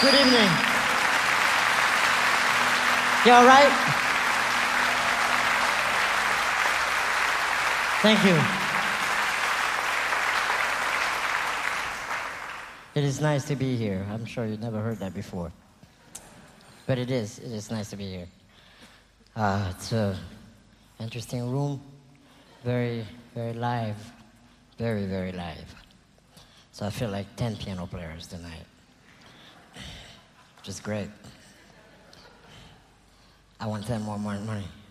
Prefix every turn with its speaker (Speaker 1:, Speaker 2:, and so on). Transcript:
Speaker 1: Good evening. You all right? Thank you. It is nice to be here. I'm sure you never heard that before. But it is nice to be here. It's an interesting room. Very, very live. Very, very live. So I feel like 10 piano players tonight. Which is great. I want 10 more money.